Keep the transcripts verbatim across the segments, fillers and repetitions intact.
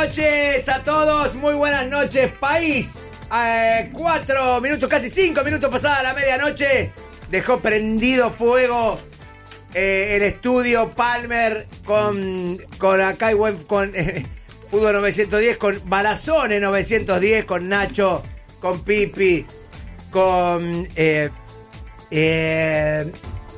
noches a todos, muy buenas noches, país. Eh, cuatro minutos, casi cinco minutos pasada la medianoche, dejó prendido fuego eh, el estudio Palmer con, con acá y buen, con eh, Fútbol novecientos diez, con Balazones novecientos diez, con Nacho, con Pipi, con eh, eh,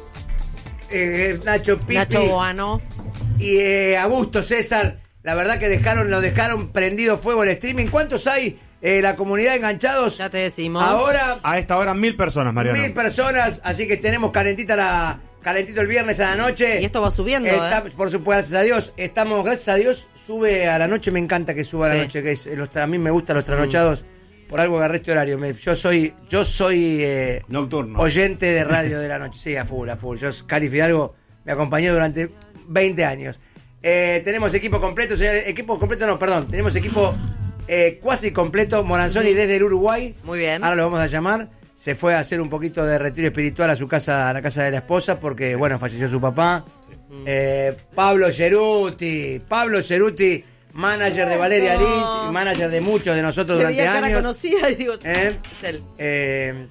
eh, Nacho Pipi, Nacho Boano y eh, Augusto César. La verdad que dejaron, lo dejaron prendido fuego el streaming. ¿Cuántos hay? Eh, la comunidad enganchados. Ya te decimos. Ahora. A esta hora mil personas, Mariano. Mil personas, así que tenemos calentita la, calentito el viernes a la noche. Y esto va subiendo, Está, ¿eh? Por supuesto, gracias a Dios. Estamos, gracias a Dios, sube a la noche. Me encanta que suba a la Sí. noche. Que es, los, a mí me gustan los trasnochados. Mm. Por algo agarré este horario. Me, yo soy, yo soy eh, nocturno. Oyente de radio de la noche. Sí, a full, a full. Yo, Cali Fidalgo, me acompañó durante veinte años. Eh, tenemos equipo completo, señores. Equipo completo, no, perdón. Tenemos equipo eh, cuasi completo. Moranzoni desde el Uruguay. Muy bien. Ahora lo vamos a llamar. Se fue a hacer un poquito de retiro espiritual a su casa, a la casa de la esposa, porque, bueno, falleció su papá. Sí. Eh, Pablo Ceruti. Pablo Ceruti, manager de Valeria no. Lynch y manager de muchos de nosotros Le durante veía años. cara conocida y digo, ¿Eh? es él. Eh,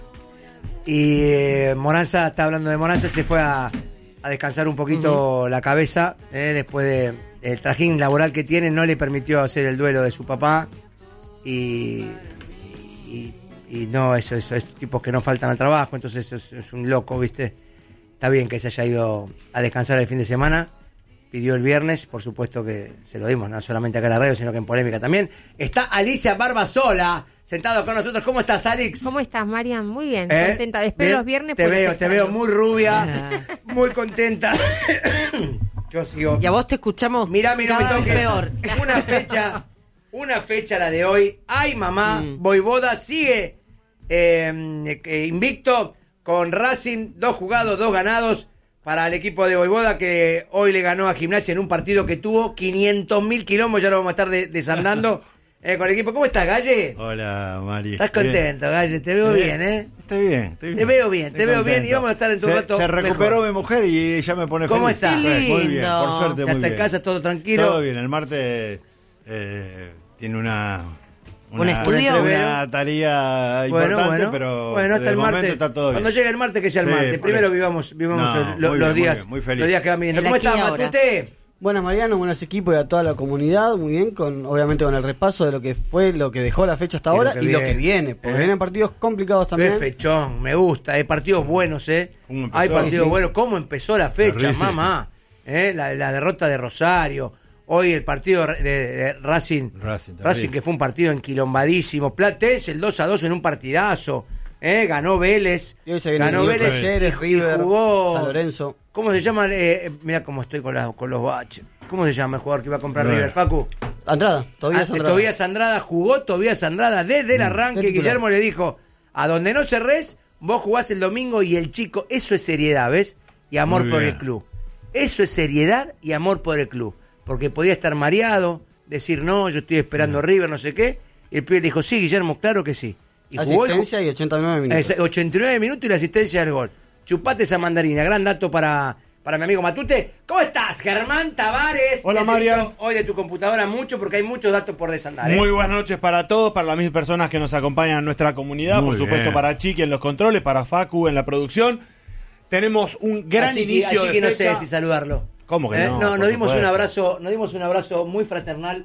y eh, Moranza, está hablando de Moranza, se fue a, a descansar un poquito uh-huh. la cabeza, eh, después de el trajín laboral que tiene, no le permitió hacer el duelo de su papá y, y, y no, eso, eso, es tipos que no faltan al trabajo, entonces eso es, es un loco, ¿viste? Está bien que se haya ido a descansar el fin de semana, pidió el viernes, por supuesto que se lo dimos, no solamente acá en la radio, sino que en Polémica también. Está Alicia Barbasola, sentado con nosotros. ¿Cómo estás, Alex? ¿Cómo estás, Marian? Muy bien, ¿Eh? contenta. Espero Bien, los viernes. Te veo, te veo muy rubia, Ah. muy contenta. Yo sigo. Y a vos te escuchamos Mirá, mirá, cada me vez toque. peor. Una fecha, una fecha la de hoy. Ay, mamá, Mm. Voivoda sigue eh, eh, invicto con Racing, dos jugados, dos ganados para el equipo de Voivoda, que hoy le ganó a Gimnasia en un partido que tuvo quinientos mil kilómetros. Ya lo vamos a estar de, desandando eh, con el equipo. ¿Cómo estás, Galle? Hola, Mari. ¿Estás contento, bien. Galle? Te veo bien, bien ¿eh? Estoy bien, estoy bien. Te veo bien, te estoy veo contento. bien y vamos a estar en tu se, rato Se recuperó mejor. mi mujer y ya me pone ¿Cómo feliz. estás? Qué Muy bien, lindo. por suerte, ¿Ya muy está en bien. casa todo tranquilo? Todo bien, el martes eh, tiene una... ¿Un estudio? Una tarea Bueno, importante, bueno, pero bueno, hasta de el momento martes. está todo bien. Cuando llegue el martes, que sea el Sí, martes. por Primero eso. vivamos, vivamos No, el- lo- muy los bien, días, muy bien, muy feliz. los días que van viniendo. El ¿Cómo aquí y estás, ahora. Matute? Buenas, Mariano, buenos equipos y a toda la comunidad, muy bien, con obviamente con el repaso de lo que fue, lo que dejó la fecha hasta Y lo ahora que y lo viene. que viene, porque Eh. vienen partidos complicados Qué también. fechón, me gusta. Hay partidos buenos, ¿eh? ¿Cómo empezó? Hay partidos Sí. buenos. ¿Cómo empezó la fecha, Terrible. mamá? ¿Eh? La, la derrota de Rosario. Hoy el partido de, de Racing, Racing, terrible. Racing, que fue un partido enquilombadísimo. Platense, el dos a dos en un partidazo. ¿Eh? Ganó Vélez. Y hoy se viene Ganó Vélez Talleres, y, y River, jugó... San Lorenzo. ¿Cómo se llama? Eh, mira cómo estoy con, la, con los baches. ¿Cómo se llama el jugador que iba a comprar Bueno. River, Facu? Andrada, todavía Ah, Andrada. Tobías Andrada jugó, Tobías Andrada desde el arranque. de titular. Guillermo le dijo, a donde no cerrés, vos jugás el domingo y el chico, eso es seriedad, ¿ves? Y amor Muy por bien. el club. Eso es seriedad y amor por el club. Porque podía estar mareado, decir, no, yo estoy esperando River, no sé qué. Y el pibe le dijo, sí, Guillermo, claro que sí. Y jugó el- Asistencia y ochenta y nueve minutos. eh, ochenta y nueve minutos y la asistencia del gol. Chupate esa mandarina. Gran dato para, para mi amigo Matute. ¿Cómo estás, Germán Tavares? Hola, Necesito Marian. hoy de tu computadora mucho porque hay muchos datos por desandar. ¿eh? Muy buenas noches para todos, para las mismas personas que nos acompañan en nuestra comunidad, Muy por supuesto bien. para Chiqui en los controles, para Facu en la producción. Tenemos un gran A Chiqui- inicio a Chiqui de no fecha. sé si saludarlo. ¿Cómo que ¿Eh? no? No, Por nos dimos un supuesto. abrazo, nos dimos un abrazo muy fraternal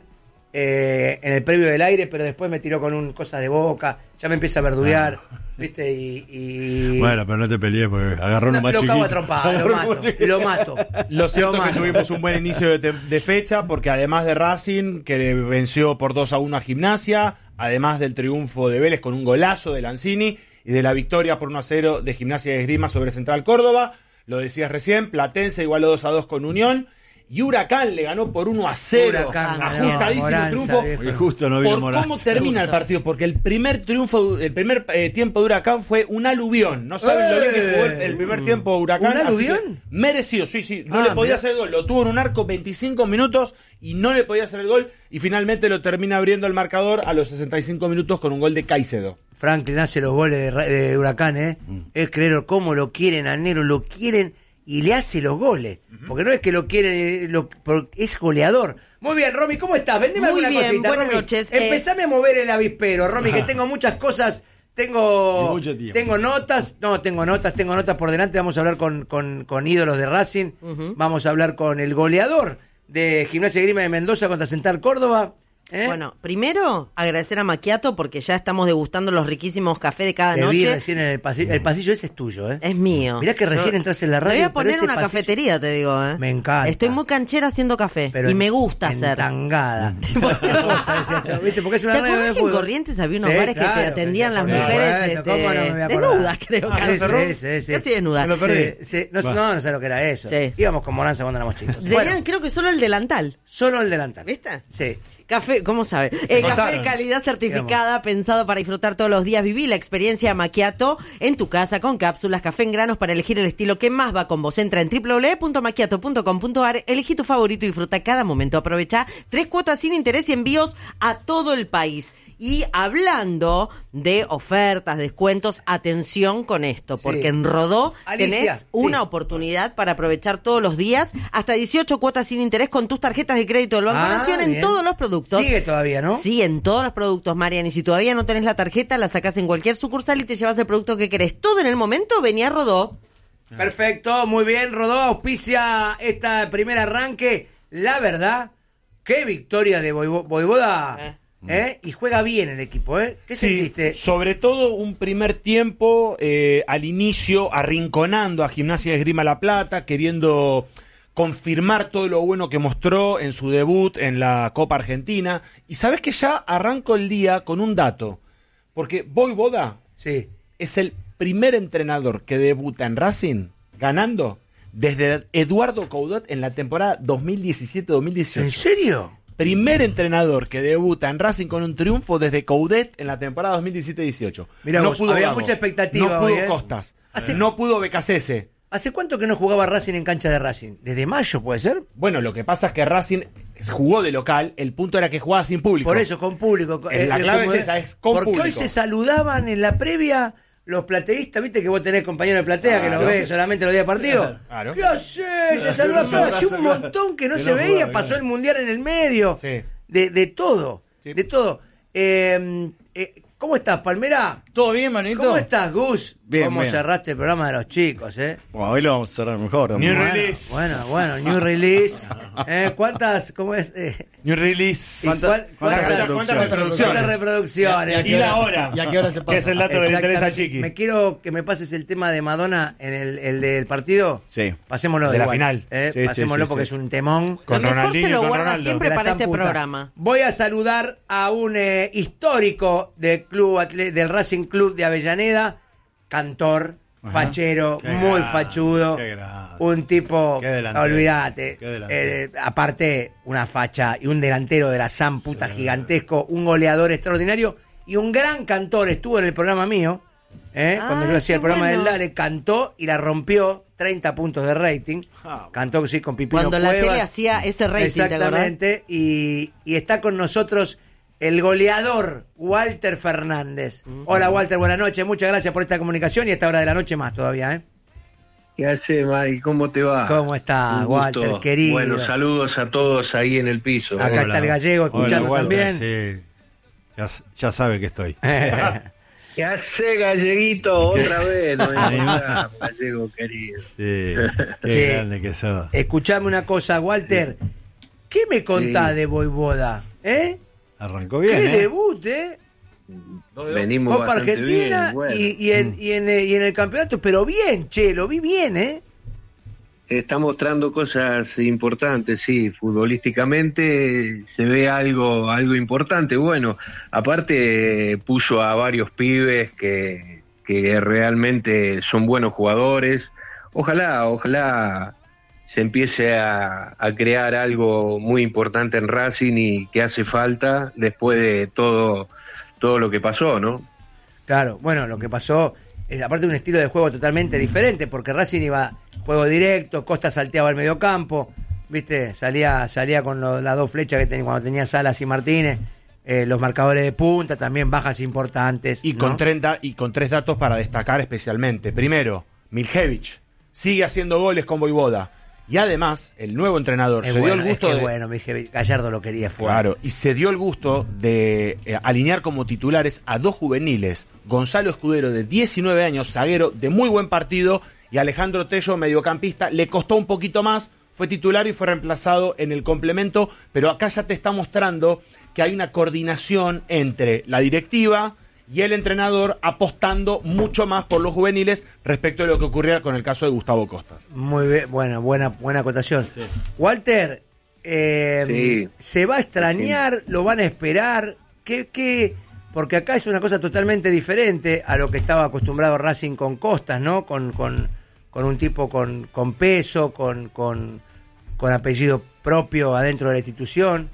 eh, en el previo del aire, pero después me tiró con un cosas de boca, ya me empieza a verdudear, ¿viste? Y, y... Bueno, pero no te pelees porque agarró uno No, más lo chiquito. cago a trompada, lo Agarró mato, uno más chiquito. lo mato. Lo cierto Lo es que mato. tuvimos un buen inicio de, de fecha porque además de Racing, que venció por dos a uno a Gimnasia, además del triunfo de Vélez con un golazo de Lanzini y de la victoria por uno a cero de Gimnasia de Esgrima sobre Central Córdoba, lo decías recién, Platense igualó dos a dos con Unión y Huracán le ganó por uno a cero. Huracán, Ajustadísimo Moranza, triunfo. viejo. Y justo no vino Por Moranza. cómo termina el partido, porque el primer triunfo, el primer eh, tiempo de Huracán fue un aluvión. No saben lo bien que jugó el, el primer tiempo Huracán. ¿Un así aluvión? que merecido, sí, sí. No Ah, le podía mirá. hacer el gol. Lo tuvo en un arco veinticinco minutos y no le podía hacer el gol. Y finalmente lo termina abriendo el marcador a los sesenta y cinco minutos con un gol de Caicedo. Franklin hace los goles de, Ra- de Huracán, ¿eh? Mm. Es creer cómo lo quieren al negro, lo quieren y le hace los goles. Uh-huh. Porque no es que lo quiere, lo, es goleador. Muy bien, Romy, ¿cómo estás? Vendeme Muy alguna bien, cosita, buenas Romy. noches. Empezame eh... a mover el avispero, Romy, que tengo muchas cosas. Tengo tengo notas, no, tengo notas, tengo notas por delante. Vamos a hablar con, con, con ídolos de Racing. Uh-huh. Vamos a hablar con el goleador de Gimnasia y Esgrima de Mendoza contra Central Córdoba. ¿Eh? Bueno, primero agradecer a Macchiato porque ya estamos degustando los riquísimos cafés de cada Te noche. Vi recién en el pasillo. El pasillo ese es tuyo, ¿eh? Es mío. Mirá que recién Yo, entras en la radio. Me voy a poner una pasillo... cafetería, te digo, ¿eh? Me encanta. Estoy muy canchera haciendo café. Pero y me gusta en, hacer. Entangada. ¿Viste? Porque es una ¿Te radio acordás de que fútbol? en Corrientes había unos sí, bares claro, que te atendían las mujeres bueno, este, ¿cómo no me desnudas, creo ah, que sí, sí, sí. casi desnudas? Me lo perdí. Sí, sí. No, no, no sé lo que era eso. Sí. Íbamos con Moranza cuando éramos chicos. Tenían, bueno, creo que solo el delantal. Solo el delantal. ¿Viste? Sí. Café, ¿cómo sabe? Eh, café de calidad certificada, Digamos. pensado para disfrutar todos los días. Viví la experiencia Macchiato en tu casa con cápsulas, café en granos para elegir el estilo que más va con vos. Entra en doble u doble u doble u punto macchiato punto com punto a r, elegí tu favorito y disfruta cada momento. Aprovecha tres cuotas sin interés y envíos a todo el país. Y hablando de ofertas, descuentos, atención con esto, porque sí. en Rodó Alicia, tenés una sí. oportunidad para aprovechar todos los días hasta dieciocho cuotas sin interés con tus tarjetas de crédito del Banco ah, Nación en bien. todos los productos. Sigue todavía, ¿no? Sí, en todos los productos, Marian. Y si todavía no tenés la tarjeta, la sacás en cualquier sucursal y te llevas el producto que querés. Todo en el momento, venía a Rodó. Perfecto, muy bien. Rodó auspicia este primer arranque. La verdad, qué victoria de Voivoda. Eh. ¿Eh? Y juega bien el equipo, ¿eh? ¿Qué sí, sentiste? Sobre todo un primer tiempo eh, al inicio arrinconando a Gimnasia de Esgrima La Plata, queriendo confirmar todo lo bueno que mostró en su debut en la Copa Argentina. Y sabes que ya arranco el día con un dato, porque Voivoda sí. es el primer entrenador que debuta en Racing ganando desde Eduardo Coudet en la temporada dos mil diecisiete dos mil dieciocho. ¿En serio? Primer entrenador que debuta en Racing con un triunfo desde Coudet en la temporada dos mil diecisiete dieciocho. Mirá, no vos, pudo había Gago, mucha expectativa. No pudo hoy, ¿eh? Costas, ¿Hace... no pudo Becasese. ¿Hace cuánto que no jugaba Racing en cancha de Racing? ¿Desde mayo puede ser? Bueno, lo que pasa es que Racing jugó de local, el punto era que jugaba sin público. Por eso, con público. Eh, la clave es esa, es con porque público. Porque hoy se saludaban en la previa los plateístas, viste que vos tenés compañeros de platea claro. que los ves solamente los días de partido. Claro. ¿Qué hace? Se saludaban, pero hace un montón que no se veía, pasó el Mundial en el medio. Sí. De, de todo, sí. de todo. Eh, eh, ¿Cómo estás, Palmera? ¿Todo bien, manito? ¿Cómo estás, Gus? Bien, ¿Cómo bien. cerraste el programa de los chicos, eh? Bueno, hoy lo vamos a cerrar mejor. New bueno, Release. Bueno, bueno, New Release. Eh, ¿Cuántas, cómo es? Eh, New Release. ¿Cuánta, ¿Cuál, ¿Cuántas, ¿Cuántas reproducciones? ¿Cuántas reproducciones? Y, y la hora. ¿Y a qué hora se pasa? Que es el dato que le interesa a Chiqui. Me quiero que me pases el tema de Madonna en el, el del partido. Sí. Pasémoslo de la igual, final. Eh, Sí, sí, pasémoslo sí, porque sí. es un temón. Con Lo mejor Ronaldinho se lo y con guarda Ronaldo. siempre La para este zamputa. programa. Voy a saludar a un eh, histórico del club atle- del Racing Club de Avellaneda, cantor, Ajá. fachero, Qué muy grande, fachudo, qué grande. un tipo, Qué delantero, olvídate, qué delantero. eh, aparte una facha y un delantero de la zamputa sí. gigantesco, un goleador extraordinario y un gran cantor, estuvo en el programa mío, eh, Ah, cuando yo hacía el programa bueno. del Dale, cantó y la rompió, treinta puntos de rating, Ah, cantó sí con Pipino Cuando la Cuevas. tele hacía ese rating, ¿te acordás? Exactamente, y, y está con nosotros el goleador Walter Fernández. Uh-huh. Hola Walter, buenas noches, muchas gracias por esta comunicación y a esta hora de la noche más todavía, ¿eh? ¿Qué hace, Mari? ¿Cómo te va? ¿Cómo estás, Un gusto. Walter, querido? Bueno, saludos a todos ahí en el piso. Acá Hola. está el gallego escuchando Hola, Walter, también. Sí. Ya, ya sabe que estoy. ¿Qué hace, galleguito? Otra vez, no hay nada, gallego querido. Sí, qué Sí. grande que sos. Escuchame una cosa, Walter. ¿Qué me contás Sí. de Voivoda? ¿Eh? Arrancó bien, ¿Qué ¿eh? debut, eh? Venimos Copa bastante Argentina bien, bueno. y, y, en, y, en, y en el campeonato, pero bien, che, lo vi bien, ¿eh? Está mostrando cosas importantes, sí, futbolísticamente se ve algo algo importante. Bueno, aparte puso a varios pibes que, que realmente son buenos jugadores. Ojalá, ojalá se empiece a, a crear algo muy importante en Racing y que hace falta después de todo, todo lo que pasó, ¿no? Claro, bueno, lo que pasó es aparte un estilo de juego totalmente diferente, porque Racing iba juego directo, Costa salteaba al mediocampo, ¿viste? Salía salía con lo, las dos flechas que tenía cuando tenía Salas y Martínez, eh, los marcadores de punta, también bajas importantes. Y ¿no? con treinta y con tres datos para destacar especialmente. Primero, Miljevich, sigue haciendo goles con Vojvoda. Y además, el nuevo entrenador Es se bueno, dio el gusto es que de... bueno, me dije, Gallardo lo quería fuera. Claro, y se dio el gusto de eh, alinear como titulares a dos juveniles, Gonzalo Escudero de diecinueve años, zaguero de muy buen partido, y Alejandro Tello, mediocampista. Le costó un poquito más, fue titular y fue reemplazado en el complemento, pero acá ya te está mostrando que hay una coordinación entre la directiva y el entrenador apostando mucho más por los juveniles respecto de lo que ocurría con el caso de Gustavo Costas. Muy bien, bueno, buena, buena acotación. Sí. Walter, eh, sí. ¿se va a extrañar? Sí. ¿Lo van a esperar? ¿Qué, qué? Porque acá es una cosa totalmente diferente a lo que estaba acostumbrado Racing con Costas, ¿no? Con, con, con un tipo con, con peso, con, con, con apellido propio adentro de la institución.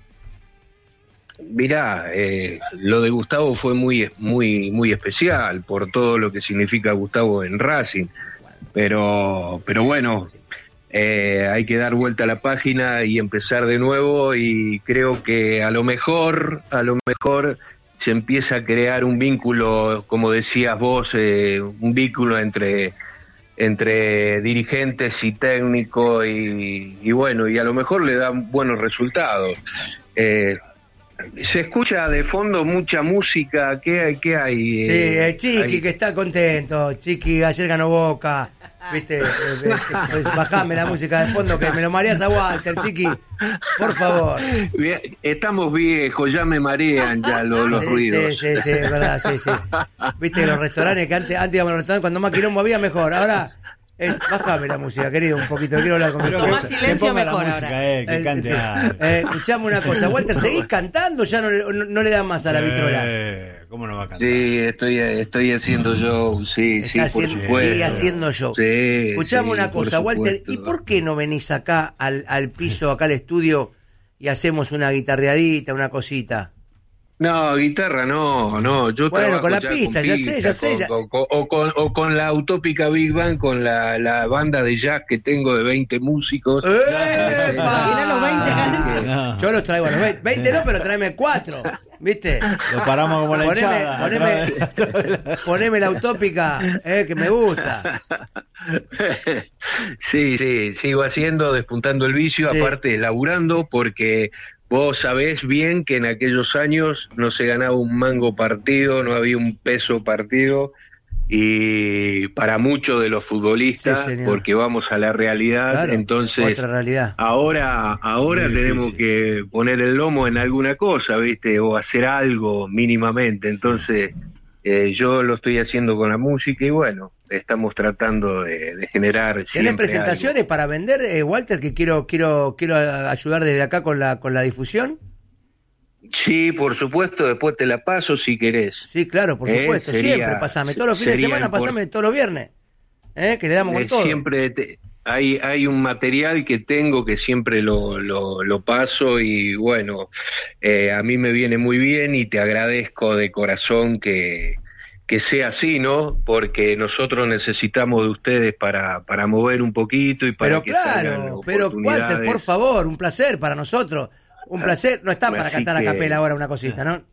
Mirá, eh, lo de Gustavo fue muy, muy, muy especial por todo lo que significa Gustavo en Racing, pero, pero bueno, eh, hay que dar vuelta a la página y empezar de nuevo, y creo que a lo mejor, a lo mejor se empieza a crear un vínculo, como decías vos, eh, un vínculo entre entre dirigentes y técnicos, y, y bueno, y a lo mejor le dan buenos resultados. Eh, Se escucha de fondo mucha música. ¿Qué hay? ¿Qué hay? Sí, eh, el Chiqui, hay... que está contento. Chiqui, ayer ganó Boca. ¿Viste? Pues bajame la música de fondo, que me lo mareas a Walter, Chiqui. Por favor. Estamos viejos, ya me marean ya los, los sí, ruidos. Sí, sí, sí, es verdad, sí, sí. Viste, los restaurantes que antes, antes íbamos a los restaurantes, cuando más quilombo había, mejor. Ahora... Es, bájame la música, querido, un poquito. Quiero hablar con mi Con más silencio mejor ahora. Eh, que cante eh, eh, escuchame una cosa, Walter, ¿seguís cantando? Ya no, no, no le dan más a la vitrola. Eh, ¿Cómo no va a cantar? Sí, estoy, estoy haciendo show, sí, Está sí, haciendo, por supuesto. sigue haciendo show. Sí, escuchame sí, una cosa, Walter, ¿y por qué no venís acá al, al piso, acá al estudio, y hacemos una guitarreadita, una cosita? No, guitarra no, no, yo bueno, con la ya pista, con ya pista, sé, ya sé. Con, Ya... Con, con, o, con, o con la utópica Big Band, con la, la banda de jazz que tengo de veinte músicos. Mirá los veinte, no. Yo los traigo a los veinte. veinte no, pero tráeme cuatro, ¿viste? Lo paramos como la poneme, hinchada. Poneme, poneme la utópica, eh, que me gusta. Sí, sí, sigo haciendo, despuntando el vicio, sí. Aparte laburando, porque... Vos sabés bien que en aquellos años no se ganaba un mango partido, no había un peso partido, y para muchos de los futbolistas, sí, porque vamos a la realidad, claro, entonces otra realidad. ahora, ahora tenemos que poner el lomo en alguna cosa, ¿viste? O hacer algo mínimamente, entonces eh, yo lo estoy haciendo con la música y bueno, estamos tratando de, de generar. ¿Tienes presentaciones algo para vender, eh, Walter, que quiero quiero quiero ayudar desde acá con la con la difusión? Sí, por supuesto, después te la paso si querés. Sí, claro, por supuesto, eh, sería, siempre pasame, todos los fines de semana pasame todos los viernes, ¿eh? Que le damos con eh, todo. Siempre te, hay hay un material que tengo que siempre lo lo, lo paso y bueno, eh, a mí me viene muy bien y te agradezco de corazón que que sea así, ¿no? Porque nosotros necesitamos de ustedes para, para mover un poquito y para pero que claro, pero Walter, por favor, un placer para nosotros, un placer. No está para cantar que... a capela ahora una cosita, ¿no?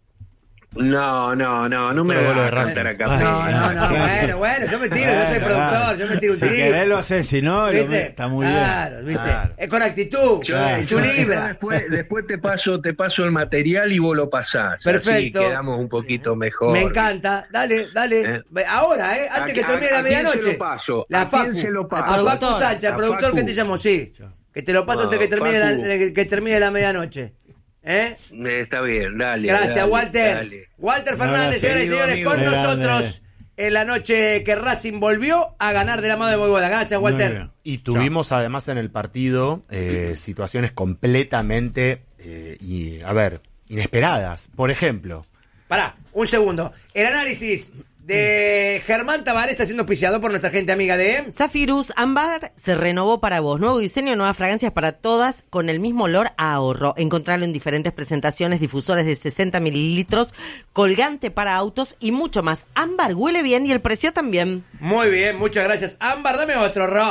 No, no, no, no me voy a cantar a capela. No, no, no, bueno, bueno, yo me tiro, yo soy productor, yo me tiro un si tiro. Si querés lo haces, si no, lo, está muy claro, bien. ¿viste? Claro, es con actitud, yo, claro. Yo después, después te paso te paso el material y vos lo pasás. Perfecto. Así quedamos un poquito mejor. Me encanta, dale, dale. ¿Eh? Ahora, ¿eh? Antes que termine la medianoche. Se lo paso? La ¿A Facu, quién se lo paso? A Facu Sánchez, productor que te llamó, sí. Que te lo paso antes que termine la, que termine la medianoche. ¿Eh? Está bien, dale. Gracias, dale, Walter. Dale. Walter Fernández, señoras y señores, amigo, con nosotros en la noche que Racing volvió a ganar de la mano de Vojvoda. Gracias, Walter. Y tuvimos Chao. además en el partido eh, situaciones completamente, eh, y, a ver, inesperadas. Por ejemplo. Pará, un segundo. El análisis de Germán Tabaré está siendo auspiciado por nuestra gente amiga de Zafirus Ámbar se renovó para vos. Nuevo diseño, nuevas fragancias para todas con el mismo olor a ahorro. Encontrarlo en diferentes presentaciones, difusores de sesenta mililitros, colgante para autos y mucho más. Ámbar huele bien y el precio también. Muy bien, muchas gracias. Ámbar, dame otro, Ro.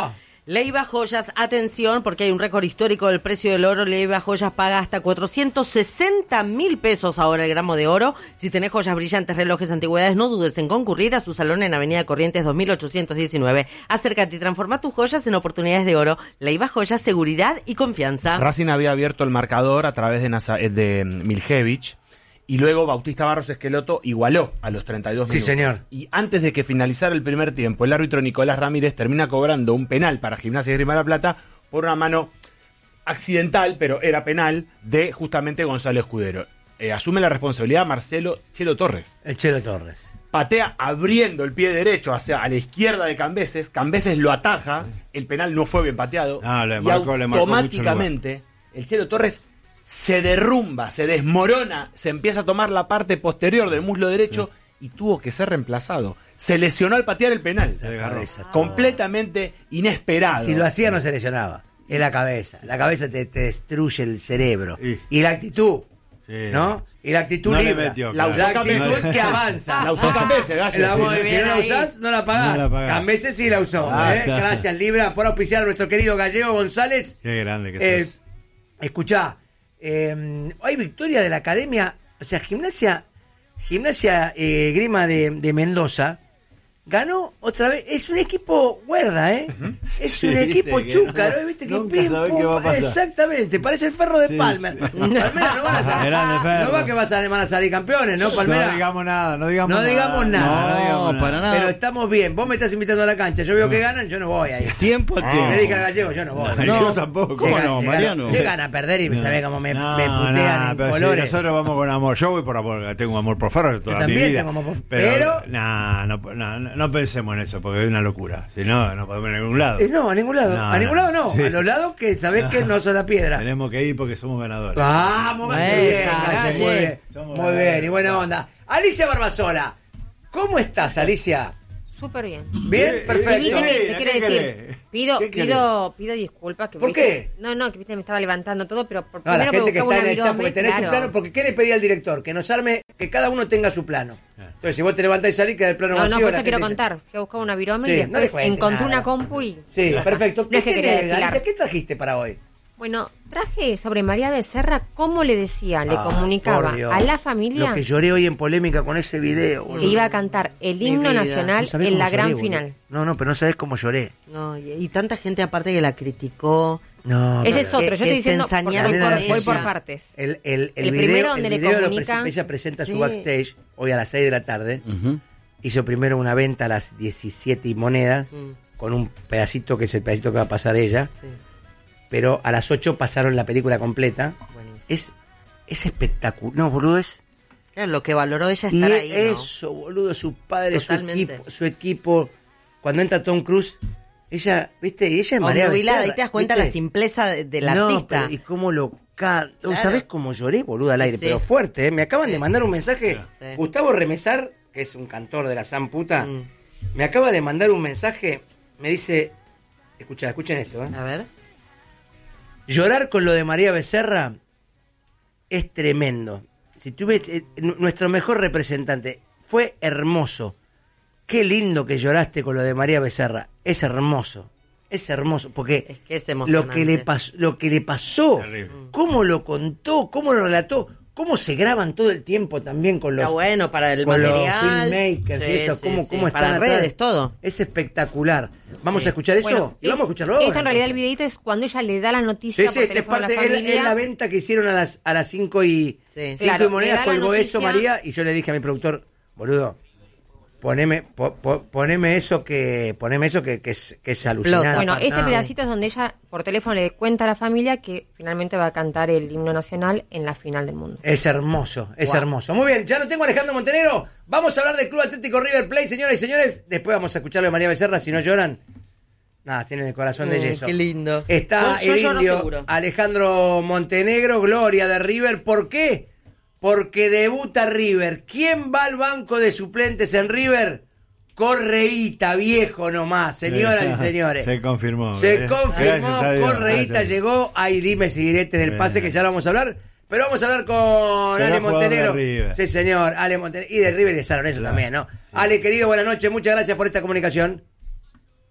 Leiva Joyas, atención, porque hay un récord histórico del precio del oro. Leiva Joyas paga hasta cuatrocientos sesenta mil pesos ahora el gramo de oro. Si tenés joyas brillantes, relojes, antigüedades, no dudes en concurrir a su salón en Avenida Corrientes dos mil ochocientos diecinueve. Acércate y transforma tus joyas en oportunidades de oro. Leiva Joyas, seguridad y confianza. Racing había abierto el marcador a través de, Nasa- de Miljevich. Y luego Bautista Barros Esqueloto igualó a los treinta y dos Sí, minutos. señor. Y antes de que finalizara el primer tiempo, el árbitro Nicolás Ramírez termina cobrando un penal para Gimnasia de Grima de la Plata por una mano accidental, pero era penal, de justamente Gonzalo Escudero. Eh, asume la responsabilidad Marcelo Chelo Torres. El Chelo Torres. Patea abriendo el pie derecho hacia a la izquierda de Cambeses. Cambeses lo ataja. El penal no fue bien pateado. No, le y marcó- le marcó mucho automáticamente el Chelo Torres se derrumba, se desmorona, se empieza a tomar la parte posterior del muslo derecho y tuvo que ser reemplazado. Se lesionó al patear el penal. La cabeza. Completamente inesperado. Si lo hacía no se lesionaba. Es la cabeza. La cabeza te, te destruye el cerebro. Sí. Y la actitud. Sí. ¿No? Y la actitud No le libra. metió, la, claro. la usó actitud Cambeses. que avanza. La usó Cambeses, Gallo. La- Muy si bien no la ahí. usás, no la pagás. No la pagás. Cambeses sí la usó. Ah, ¿eh? ya. Gracias, Libra, por auspiciar a nuestro querido Gallego González. Qué grande que Eh, sos. escuchá, eh, hay victoria de la academia. O sea, Gimnasia Gimnasia eh, Grima de, de Mendoza ganó otra vez. Es un equipo huerda, ¿eh? Es Sí, un viste equipo que chúcaro, no- ¿eh? ¿Viste? Que nunca pim, sabés pum, qué va a pasar. Exactamente, parece el Ferro de Sí, Palmer. sí. Palmera no van a salir, Grande Ferro. no va que vas a- van a salir campeones, ¿no, Palmera? No digamos nada, no digamos No nada. digamos nada. No, digamos No, para nada. Pero estamos bien. Vos me estás invitando a la cancha. Yo veo que ganan, yo no voy ahí. Tiempo al tiempo. Me dedica al Gallego, yo no voy. No, yo tampoco. ¿Cómo Llegan- no, llegan- Mariano? Llegan a perder y me sabe cómo me, No, me putean no, en pero sí, colores. nosotros vamos con amor. Yo voy por amor, tengo amor por Ferro toda Yo mi también vida. tengo amor por- pero, pero- no, no, no, no, no pensemos en eso, porque es una locura. Si no, no podemos ir a ningún lado. Eh, no, a ningún lado. No, a ningún no. lado no. Sí. A los lados que sabés que no son la piedra. Tenemos que ir porque somos ganadores. Vamos, muy bien, Esa, Galle, Galle. muy bien. Somos Muy ganadores. bien, y buena onda. Alicia Barbasola, ¿cómo estás, Alicia? Súper bien. Bien, Eh, perfecto. Sí, viste que ¿qué te quiero querés? decir, pido, ¿Qué querés? pido, pido disculpas. Que ¿Por viste- qué? No, no, que viste, me estaba levantando todo, pero por, No, la primero gente que buscaba está en una el chat, virome, porque tenés tu claro. plano, porque ¿qué le pedí al director? Que nos arme, que cada uno tenga su plano. Entonces, si vos te levantás y salís, queda el plano No, vacío. no, por la eso quiero gente dice- contar. Fui a buscar una virome Sí, y no le después cuentes encontré nada. una compu y... Sí, perfecto. No es que ¿Qué quería tenés, desfilar. Alicia? ¿Qué trajiste para hoy? Bueno, traje sobre María Becerra cómo le decía, le Ah, comunicaba por Dios. a la familia Lo que lloré hoy en polémica con ese video. que boludo. iba a cantar el himno vida. nacional No sabés en cómo la lloré, gran boludo. final. No, no, pero no sabés cómo lloré. No, y, y tanta gente aparte que la criticó. No, Ese no, es otro, que- yo estoy que se diciendo, porque ensañaron voy con por, voy ella. por partes. El, el, el, El video, primero donde el le video lo comunica- prese- ella presenta su Sí. backstage hoy a las seis de la tarde. Ujú. Hizo primero una venta a las diecisiete y monedas Mm, con un pedacito que es el pedacito que va a pasar ella. sí, Pero a las ocho pasaron la película completa. buenísimo. Es, es espectacular. No, boludo, es. Claro, lo que valoró ella Y estar ahí, ¿no? eso, boludo, su padre, su Totalmente. equipo, su equipo. Cuando entra Tom Cruise, ella, viste, y ella es María Obnubilada, Becerra, ahí te das cuenta ¿viste? la simpleza de- del No, artista. pero y cómo lo canta. Claro. ¿Sabés cómo lloré, boludo, al aire? Sí. Pero fuerte, ¿eh? Me acaban Sí. de mandar un mensaje. Sí. Gustavo Remesar, que es un cantor de la San Puta, Mm, me acaba de mandar un mensaje. Me dice, escucha, escuchen esto, ¿eh? A ver. Llorar con lo de María Becerra es tremendo. Si tuve eh, n- nuestro mejor representante, fue hermoso. Qué lindo que lloraste con lo de María Becerra. Es hermoso. Es hermoso. Porque Es que es lo emocionante. que le pasó, lo que le pasó, Terrible. cómo lo contó, cómo lo relató, cómo se graban todo el tiempo también con los, Está bueno para el con los material. filmmakers y eso, cómo, cómo están para atrás. redes, todo. Es espectalular. Vamos Sí. a escuchar eso Bueno, y vamos a es- escucharlo ahora. Esto en realidad el entonces. videito es cuando ella le da la noticia Sí, por sí, esta es teléfono a la parte, es, familia. es la venta que hicieron a las a las cinco y Sí. cinco Claro, y monedas, le da la colgó eso noticia- María, y yo le dije a mi productor, boludo, poneme, po- po- poneme eso que, poneme eso que, que es, que es alucinante. Bueno, este No, pedacito es donde ella por teléfono le cuenta a la familia que finalmente va a cantar el himno nacional en la final del mundo. Es hermoso, es Wow. hermoso. Muy bien, ya no tengo a Alejandro Montenegro. Vamos a hablar del Club Atlético River Plate, señoras y señores. Después vamos a escucharlo de María Becerra, si no lloran. Nada, tienen el corazón de Mm, yeso. qué lindo. Está Yo- yo el lloro indio seguro. Alejandro Montenegro, gloria de River. ¿Por qué? Porque debuta River. ¿Quién va al banco de suplentes en River? Correíta, viejo nomás, señoras y señores. Se confirmó. Se eh. confirmó, Gracias a Dios, Correíta gracias. llegó. Ahí dime si direte del pase, que ya lo vamos a hablar. Pero vamos a hablar con Será Ale jugador Montenegro. de River. Sí, señor, Ale Montenegro. Y de River y de San Lorenzo Claro. también, ¿no? Ale, querido, buenas noches. Muchas gracias por esta comunicación.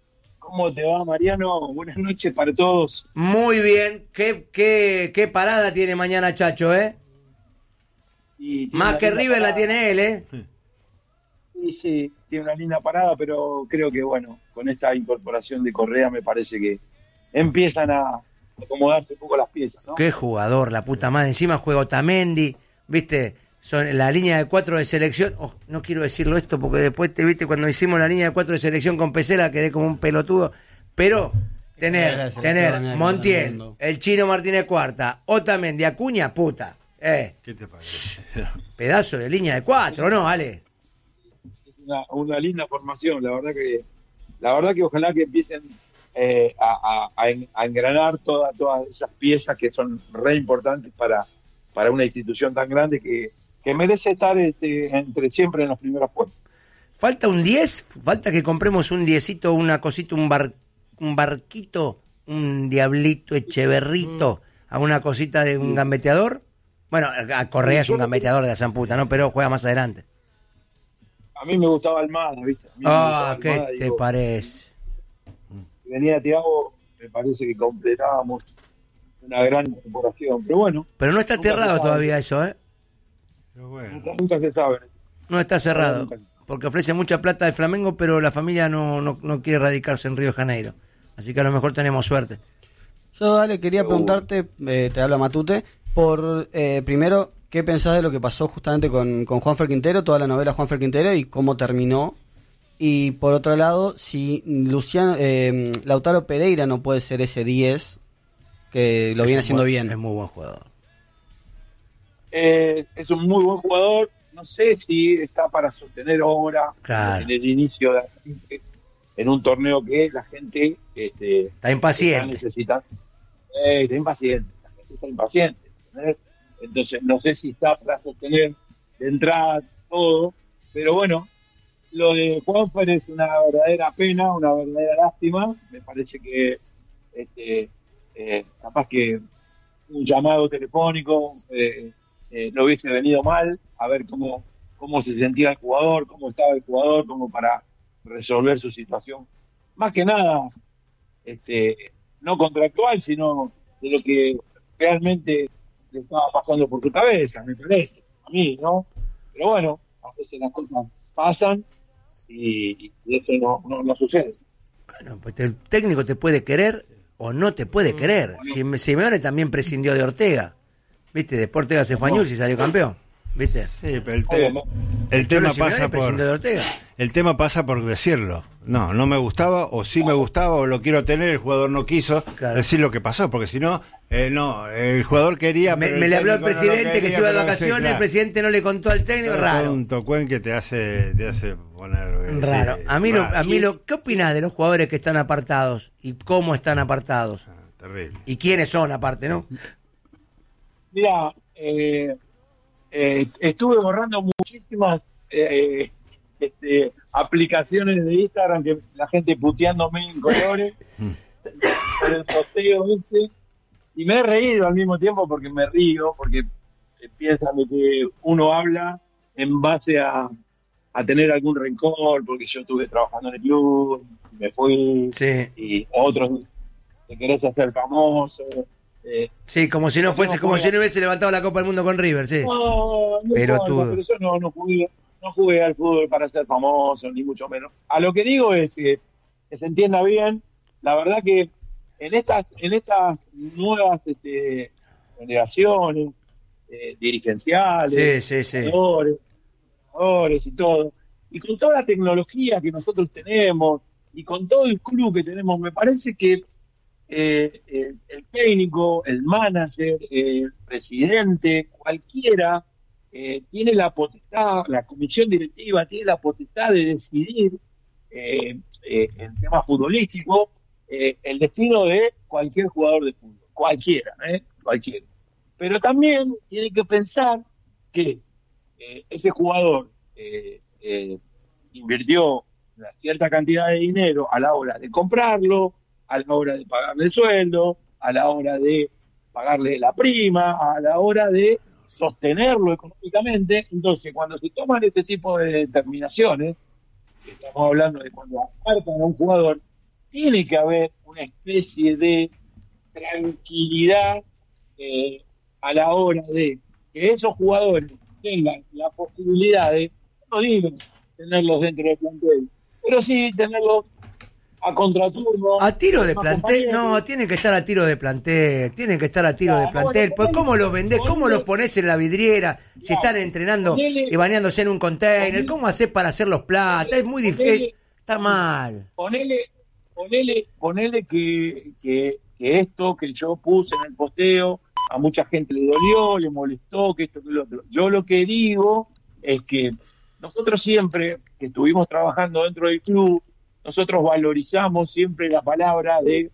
¿Cómo te va, Mariano? Buenas noches para todos. Muy bien. ¿Qué, qué, qué parada tiene mañana Chacho, eh? Más que River parada. La tiene él, ¿eh? Sí, sí, tiene una linda parada, pero creo que, bueno, con esta incorporación de Correa me parece que empiezan a acomodarse un poco las piezas, ¿no? Qué jugador, la puta madre. Encima juega Otamendi, ¿viste? Son la línea de cuatro de selección. Oh, no quiero decirlo esto porque después, te viste, cuando hicimos la línea de cuatro de selección con Pesela quedé como un pelotudo. Pero tener, tener Montiel, el Chino Martínez Cuarta, Otamendi, Acuña, puta. Eh. ¿Qué te parece? Pedazo de línea de cuatro, ¿no, Ale? Una, una linda formación, la verdad que la verdad que ojalá que empiecen eh, a, a, a engranar toda, todas esas piezas que son re importantes para, para una institución tan grande que, que merece estar este, entre siempre en los primeros puestos. ¿Falta un diez? ¿Falta que compremos un diezito, una cosita, un, bar, un barquito, un diablito, Echeverrito, mm. a una cosita de un gambeteador? Bueno, a Correa es un gambeteador de la zamputa, ¿no? Pero juega más adelante. A mí me gustaba Almada, ¿viste? Ah, ¿qué Almada, te digo, parece? Si venía Thiago, me parece que completábamos una gran incorporación. Pero bueno. Pero no está cerrado todavía eso, ¿eh? Pero bueno. nunca, nunca se sabe. No está cerrado, porque ofrece mucha plata de Flamengo, pero la familia no, no, no quiere radicarse en Río de Janeiro. Así que a lo mejor tenemos suerte. Yo, Dale, quería preguntarte, eh, te habla Matute, por eh, primero, ¿qué pensás de lo que pasó justamente con, con Juanfer Quintero, toda la novela Juanfer Quintero y cómo terminó? Y por otro lado, si Luciano eh, Lautaro Pereira no puede ser ese diez que lo es viene haciendo buen, bien. Es muy buen jugador. Eh, es un muy buen jugador. No sé si está para sostener ahora claro. en el inicio de la gente, en un torneo que la gente este, está impaciente. Está necesitando. Eh, está impaciente. La gente está impaciente. ¿Entendés? Entonces no sé si está para sostener de entrada todo, pero bueno, lo de Juanfer es una verdadera pena, una verdadera lástima. Me parece que este, eh, capaz que un llamado telefónico eh, eh, no hubiese venido mal, a ver cómo, cómo se sentía el jugador, cómo estaba el jugador, como para resolver su situación. Más que nada, este, no contractual, sino de lo que realmente le estaba pasando por tu cabeza, me parece, a mí, ¿no? Pero bueno, a veces las cosas pasan y, y eso no, no, no sucede. Bueno, pues el técnico te puede querer o no te puede querer. Bueno. Simeone también prescindió de Ortega. ¿Viste? Después Ortega se fue a Newell's y salió campeón. ¿Viste? Sí, pero el, te el tema pasa por de Ortega. El tema pasa por decirlo. No, no me gustaba, o sí me gustaba, o lo quiero tener, el jugador no quiso claro. decir lo que pasó, porque si no, eh, no, el jugador quería. Me, pero me el le habló al presidente no quería, que se iba de vacaciones, vacaciones, claro. el presidente no le contó al técnico, pero raro. Un tocuen que te hace, te hace poner. Raro. Sí, a mí, raro. Lo, a mí lo, ¿qué opinás de los jugadores que están apartados y cómo están apartados? Ah, terrible. Y quiénes son aparte, ¿no? Mira, eh, eh, estuve borrando muchísimas eh, este, aplicaciones de Instagram que la gente puteándome en colores por el posteo este y me he reído al mismo tiempo porque me río porque piensan de que uno habla en base a, a tener algún rencor porque yo estuve trabajando en el club, me fui sí. y otros te querés hacer famoso. Eh, sí, como si no fuese, no como si no hubiese levantado la Copa del Mundo con River, sí. No, no pero, importa, pero yo no, no, jugué, no jugué al fútbol para ser famoso, ni mucho menos. A lo que digo es que, que se entienda bien, la verdad que en estas, en estas nuevas este, generaciones eh, dirigenciales, sí, sí, sí. jugadores, jugadores y todo, y con toda la tecnología que nosotros tenemos, y con todo el club que tenemos, me parece que Eh, eh, el técnico, el manager, eh, el presidente, cualquiera eh, tiene la potestad, la comisión directiva tiene la potestad de decidir eh, eh, en temas futbolísticos eh, el destino de cualquier jugador de fútbol, cualquiera, eh, cualquiera. Pero también tiene que pensar que eh, ese jugador eh, eh, invirtió una cierta cantidad de dinero a la hora de comprarlo, a la hora de pagarle el sueldo, a la hora de pagarle la prima, a la hora de sostenerlo económicamente. Entonces, cuando se toman este tipo de determinaciones, estamos hablando de cuando apartan a un jugador, tiene que haber una especie de tranquilidad eh, a la hora de que esos jugadores tengan la posibilidad de, no digo tenerlos dentro del plantel, pero sí tenerlos a contraturno. A tiro de plantel, no, tienen que estar a tiro de plantel, tienen que estar a tiro de plantel. Pues ¿cómo los vendés? ¿Cómo los ponés en la vidriera? Si están entrenando y bañándose en un container, ¿cómo hacés para hacer los platos? Es muy difícil, está mal. Ponele, ponele, ponele que, que, que esto que yo puse en el posteo, a mucha gente le dolió, le molestó, que esto, que lo otro. Yo lo que digo es que nosotros siempre que estuvimos trabajando dentro del club, nosotros valorizamos siempre la palabra de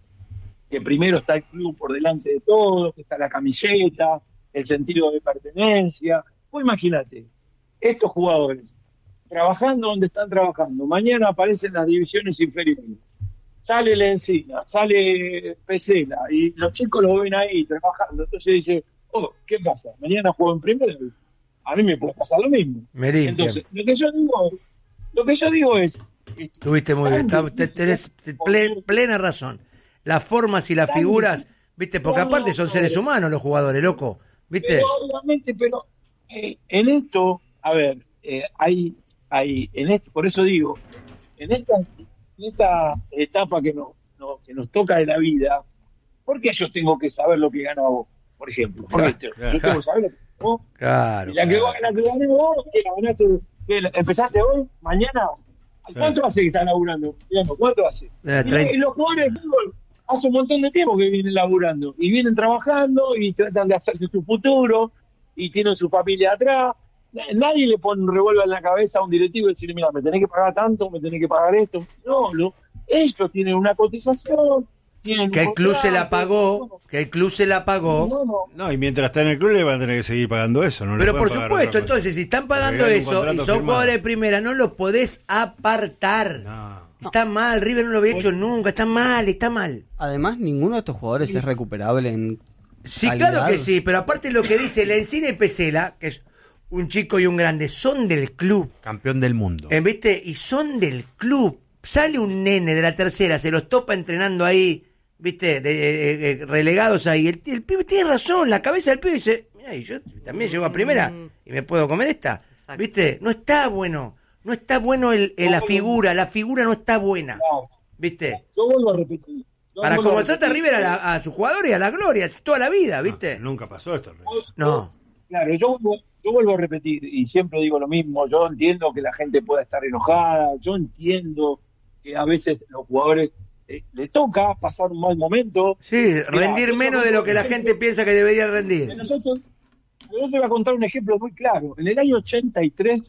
que primero está el club por delante de todo, que está la camiseta, el sentido de pertenencia. Pues imagínate, estos jugadores trabajando donde están trabajando, mañana aparecen las divisiones inferiores, sale Lencina, sale Pesela, y los chicos lo ven ahí trabajando, entonces dice, oh, ¿qué pasa? Mañana juego en primero, a mí me puede pasar lo mismo. Me entonces, lo que yo digo, lo que yo digo es, estuviste muy bien, tenés ple, plena razón. Las formas y las figuras, viste, porque aparte son seres humanos los jugadores, loco, viste. Pero, obviamente, pero eh, en esto, a ver, eh, hay, hay, en esto, por eso digo, en esta, en esta etapa que nos, no, que nos toca de la vida, ¿por qué yo tengo que saber lo que gana vos, por ejemplo? Porque claro, yo tengo que saber lo que ganó vos. Claro. Y la que, claro. la que gané vos, que la ganaste, que la, empezaste hoy, mañana. ¿Cuánto sí. hace que están laburando? ¿Cuánto hace? Eh, y, y los jugadores de fútbol hace un montón de tiempo que vienen laburando. Y vienen trabajando y tratan de hacerse su futuro y tienen su familia atrás. Nadie le pone un revólver en la cabeza a un directivo y decirle, mira, me tenés que pagar tanto, me tenés que pagar esto. No, no. Ellos tienen una cotización. Tienen que el club contrato, se la pagó, no. que el club se la pagó. No, no. no, y mientras está en el club le van a tener que seguir pagando eso. No Pero por supuesto, entonces, si están pagando eso y son firmado. Jugadores de primera, no los podés apartar. No. Está mal, River no lo había hecho nunca, está mal, está mal. Además, ninguno de estos jugadores sí. es recuperable en Sí, calidad. Claro que sí, pero aparte lo que dice Lencina y Pesela, que es un chico y un grande, son del club. Campeón del mundo. ¿Eh, ¿Viste? Y son del club. Sale un nene de la tercera, se los topa entrenando ahí, ¿viste? De, de, de, relegados ahí. El, el pibe tiene razón, la cabeza del pibe dice, mira, y yo también llego a primera y me puedo comer esta. Exacto. ¿Viste? No está bueno. No está bueno el, el, la figura, la figura no está buena. ¿Viste? Yo vuelvo a repetir. Yo Para como trata River a, la, a sus jugadores y a la gloria, toda la vida, ¿viste? No, nunca pasó esto. No. Claro, yo, yo vuelvo a repetir y siempre digo lo mismo. Yo entiendo que la gente pueda estar enojada, yo entiendo que a veces los jugadores eh, les toca pasar un mal momento. Sí, rendir Mirá, menos de lo que la gente piensa que debería rendir. Nosotros, yo te voy a contar un ejemplo muy claro. En el año ochenta y tres,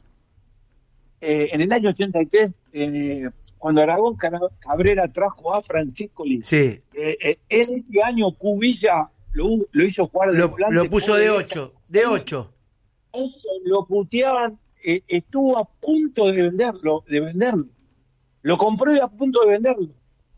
eh, en el año ochenta y tres, eh, cuando Aragón Cabrera trajo a Francisco Liz, sí. eh, eh, ese año Cubilla lo, lo hizo jugar de lo, lo puso de ocho, de ocho. Eso lo puteaban, eh, estuvo a punto de venderlo, de venderlo. Lo compró y a punto de venderlo.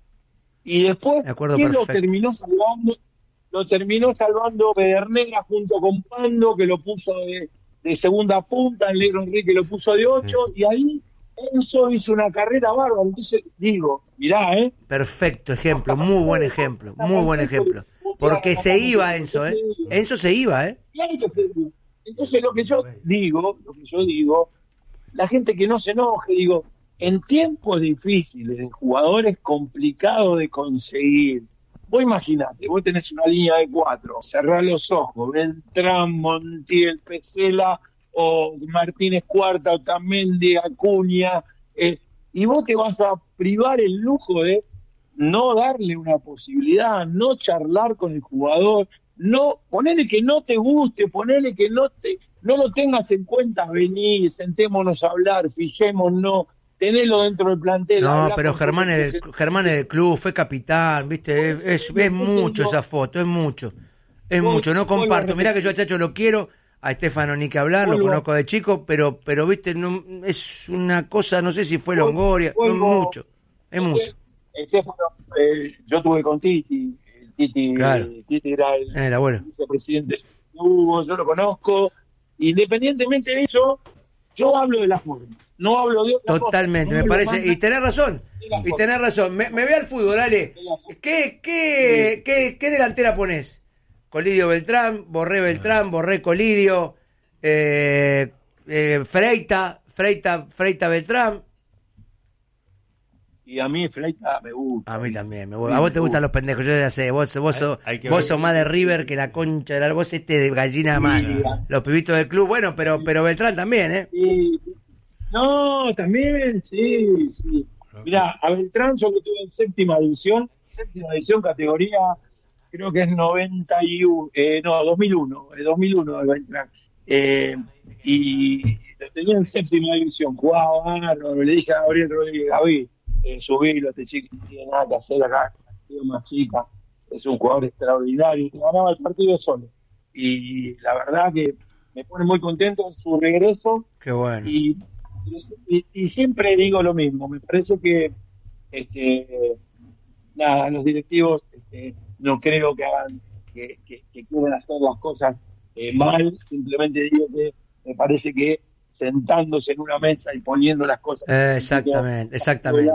Y después, ¿quién lo terminó salvando? Lo terminó salvando Pedernera junto con Pando, que lo puso de, de segunda punta, el negro Enrique lo puso de ocho, sí. Y ahí Enzo hizo una carrera bárbara. Entonces, digo, mirá, ¿eh? Perfecto ejemplo, muy buen ejemplo, muy buen ejemplo. Porque se iba Enzo, ¿eh? Enzo se iba, ¿eh? Entonces, lo que yo digo, lo que yo digo, la gente que no se enoje, digo, en tiempos difíciles, de jugadores complicados de conseguir, vos imaginate, vos tenés una línea de cuatro, cerrá los ojos, Beltrán, Montiel, Pesela, o Martínez Cuarta, o Tamendi, Acuña, eh, y vos te vas a privar el lujo de no darle una posibilidad, no charlar con el jugador, no, ponele que no te guste, ponele que no te, no lo tengas en cuenta, vení, sentémonos a hablar, fijémonos, tenerlo dentro del plantel. No, pero Germán es, del, Germán es del club, fue capitán, viste, es, es, es mucho esa foto, es mucho, es mucho, no comparto, mirá que yo a Chacho lo quiero, a Estefano ni que hablar, lo conozco de chico, pero, pero viste, no, es una cosa, no sé si fue Longoria, no, es mucho, es mucho. Estefano, eh, yo tuve con Titi, Titi, claro. Titi era el era bueno. vicepresidente de Hugo, yo lo conozco, independientemente de eso, Yo hablo de las formas, no hablo de otra Totalmente, cosa. me parece. Y tenés razón, y tenés razón. Me, me ve al fútbol, Ale. ¿Qué, qué, sí. qué, qué delantera ponés? Colidio Beltrán, Borré Beltrán, Borré Colidio, eh, eh, Freita, Freita, Freita Beltrán. Y a mí Freita me gusta. A mí también, me gusta. A vos te gustan los pendejos, yo ya sé, vos, vos, sos, vos sos más de River que la concha de la... Vos este de gallina más, los pibitos del club, bueno, pero pero Beltrán también, ¿eh? Sí. No, también, sí, sí. Mirá, a Beltrán yo lo tuve en séptima división, séptima división, categoría, creo que es noventa y uno, eh, no, dos mil uno, eh, dos mil uno de Beltrán. Eh, y lo tenía en séptima división, jugaba bárbaro, le dije a Gabriel Rodríguez, Gaby, Eh, subirlo, este chico no tiene nada que hacer acá, más chica, es un jugador extraordinario, ganaba el partido solo. Y la verdad que me pone muy contento en su regreso. Qué bueno. Y, y, y siempre digo lo mismo, me parece que este, nada, los directivos este, no creo que hagan, que, que, que quieran hacer las cosas eh, mal, simplemente digo que me parece que sentándose en una mesa y poniendo las cosas. Eh, exactamente, exactamente.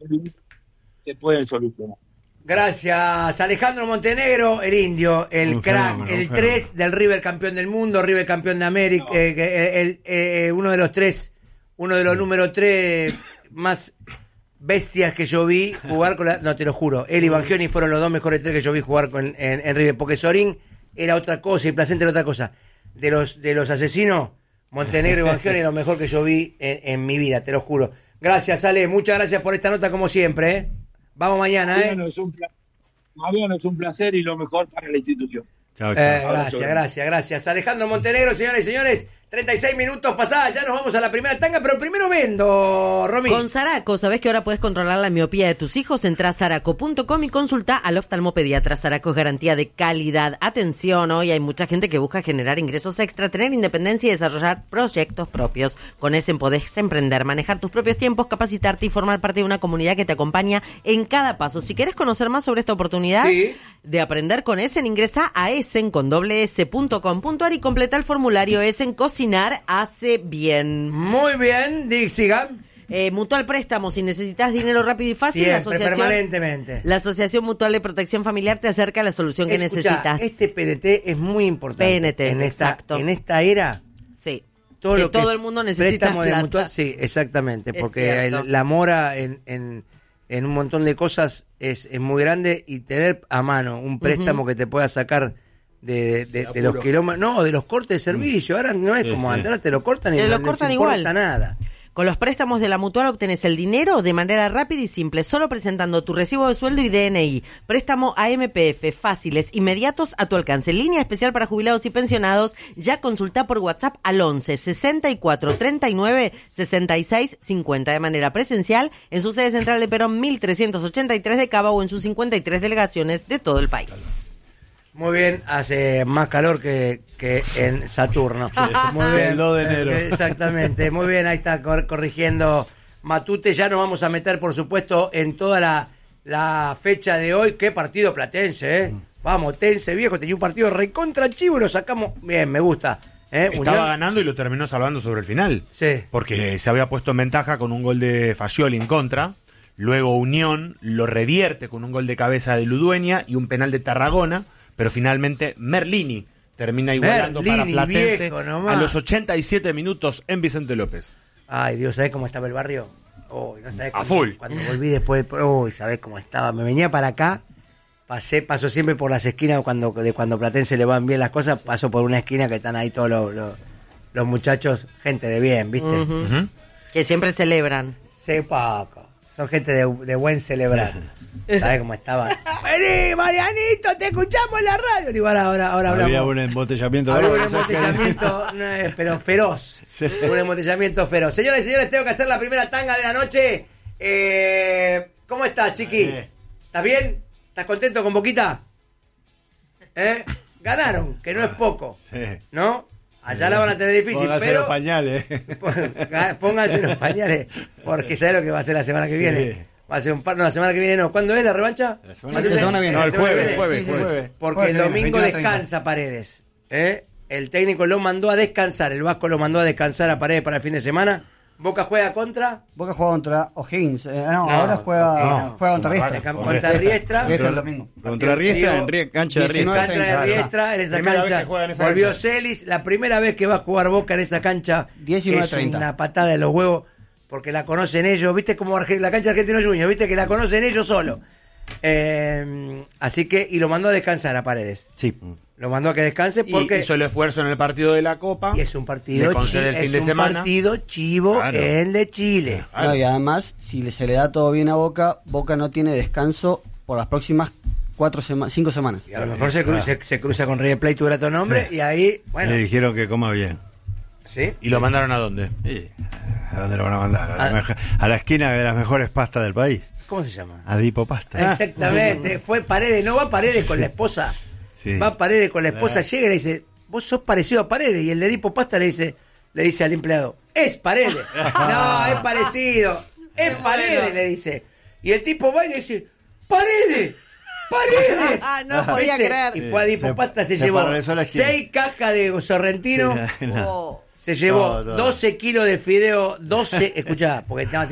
Se pueden solucionar. Gracias, Alejandro Montenegro, el indio, el un crack, fenómeno, el tres del River campeón del mundo, River campeón de América, no. eh, eh, el, eh, uno de los tres, uno de los número tres más bestias que yo vi jugar con la, no te lo juro, él y Bangioni fueron los dos mejores tres que yo vi jugar con, en, en River, porque Sorín era otra cosa y Placente era otra cosa. De los, de los asesinos, Montenegro y Bangioni es lo mejor que yo vi en, en mi vida, te lo juro. Gracias, Ale, muchas gracias por esta nota como siempre, ¿eh? Vamos mañana, ¿eh? Mariano, es un placer. Mariano, es un placer y lo mejor para la institución. Chao, chao. Eh, gracias, gracias, gracias. Alejandro Montenegro, señores y señores, treinta y seis minutos pasadas, ya nos vamos a la primera tanga, pero primero vendo, Romy. Con Saraco, ¿sabés que ahora puedes controlar la miopía de tus hijos? Entrá a saraco punto com y consulta al oftalmopediatra. Saraco es garantía de calidad. Atención, hoy hay mucha gente que busca generar ingresos extra, tener independencia y desarrollar proyectos propios. Con Essen podés emprender, manejar tus propios tiempos, capacitarte y formar parte de una comunidad que te acompaña en cada paso. Si querés conocer más sobre esta oportunidad sí. de aprender con Essen, ingresa a essen con doble s punto com punto ar y completa el formulario Essen Cocina. Hace bien. Muy bien, sigan. Eh, Mutual Préstamo, si necesitas dinero rápido y fácil, Siempre, la asociación, permanentemente. La Asociación Mutual de Protección Familiar te acerca a la solución que Escuchá, necesitas. Este P N T es muy importante. P N T, en exacto. Esta, en esta era. Sí. Todo que lo que todo el mundo necesita préstamo plata. de mutual, sí, exactamente, Es porque el, la mora en, en, en un montón de cosas es, es muy grande y tener a mano un préstamo uh-huh. que te pueda sacar de, de, de, de los kilómetros, no, de los cortes de servicio. Ahora no es sí, como sí. antes, ahora te lo cortan y te no, lo no cortan les igual. importa nada. Con los préstamos de la Mutual obtenés el dinero de manera rápida y simple, solo presentando tu recibo de sueldo y D N I. Préstamo A M P F, fáciles, inmediatos, a tu alcance. Línea especial para jubilados y pensionados. Ya consulta por WhatsApp al once sesenta y cuatro treinta y nueve sesenta y seis cincuenta de manera presencial en su sede central de Perón mil trescientos ochenta y tres de Cava o en sus cincuenta y tres delegaciones de todo el país. Muy bien, hace más calor que, que en Saturno. Muy bien. El dos de enero. Exactamente, muy bien, ahí está cor- corrigiendo Matute. Ya nos vamos a meter, por supuesto, en toda la, la fecha de hoy. Qué partido platense, ¿eh? Vamos, Tense, viejo, tenía un partido recontra chivo y lo sacamos. Bien, me gusta. ¿eh? Estaba Unión. ganando y lo terminó salvando sobre el final. Sí. Porque se había puesto en ventaja con un gol de Fascioli en contra. Luego Unión lo revierte con un gol de cabeza de Ludueña y un penal de Tarragona. Pero finalmente Merlini termina igualando Merlini, para Platense viejo, a los ochenta y siete minutos en Vicente López. Ay, Dios, ¿sabés cómo estaba el barrio? Oh, no sabés A cómo, full. Cuando volví después, uy, ¿sabés cómo estaba? Me venía para acá, pasé, paso siempre por las esquinas cuando de cuando Platense le van bien las cosas, paso por una esquina que están ahí todos los, los, los muchachos, gente de bien, ¿viste? Uh-huh. Uh-huh. Que siempre celebran. Sí, poco. Son gente de, de buen celebrar. ¿Sabes cómo estaba? Vení, Marianito, te escuchamos en la radio. Digo, ahora, ahora, ahora hablamos. Había un embotellamiento. Había un ¿no? embotellamiento, no, eh, pero feroz. Sí. Un embotellamiento feroz. Señores y señores, tengo que hacer la primera tanga de la noche. Eh, ¿Cómo estás, Chiqui? Eh. ¿Estás bien? ¿Estás contento con Boquita? ¿Eh? Ganaron, que no es poco. Sí. ¿No? Allá la van a tener difícil, Póngase pero... los pañales. Pónganse los pañales, porque ¿sabes lo que va a ser la semana que viene? Sí. Va a ser un par, no, la semana que viene no. ¿Cuándo es la revancha? La semana, la semana que viene. No, el La semana jueves, que jueves, viene. jueves. Porque Jueves el que viene, domingo veintiuno a treinta. descansa Paredes. ¿eh? el técnico lo mandó a descansar, el Vasco lo mandó a descansar a Paredes para el fin de semana. Boca juega contra... Boca juega contra O'Higgins. Eh, no, No, ahora juega, no. juega contra Riestra. Contra, contra Riestra. Riestra el domingo. Contra Riestra, en Rie- cancha de diecinueve Riestra. Cancha de Riestra, en esa Primera cancha. vez que juega en esa Volvió cancha. Celis, la primera vez que va a jugar Boca en esa cancha. diecinueve Es treinta. una patada de los huevos, porque la conocen ellos. ¿Viste como Arge- la cancha de Argentino Junior? ¿Viste que la conocen ellos solo? Eh, así que, y lo mandó a descansar a Paredes. Sí. Lo mandó a que descanse porque... Y hizo el esfuerzo en el partido de la Copa. Y es un partido, Le concede el chi- fin es de un semana. partido chivo Claro. en de Chile. Claro. No, y además, si le- se le da todo bien a Boca, Boca no tiene descanso por las próximas cuatro sema- cinco semanas. Y a lo mejor se cruza, se, se cruza con River Plate, tu grato nombre, y ahí, bueno, Le dijeron que coma bien. ¿sí? ¿Y lo mandaron a dónde? Sí. ¿A dónde lo van a mandar? A la, Ah. meja- a la esquina de las mejores pastas del país. ¿Cómo se llama? A Dipo Pasta. Exactamente, fue Paredes, no va Paredes con la esposa, Sí. va Paredes con la esposa, Ah. llega y le dice, vos sos parecido a Paredes, y el de Edipo Pasta le dice, le dice al empleado, es Paredes, no, es parecido, es Paredes, le dice, y el tipo va y le dice, Paredes, Paredes, Ah, no podía ¿viste? creer. Y fue a Edipo Se- Pasta, se, se llevó paralizó la esquina. seis cajas de sorrentino, Sí, no. Oh. se llevó Todo, todo. doce kilos de fideo, doce, escuchá, porque no,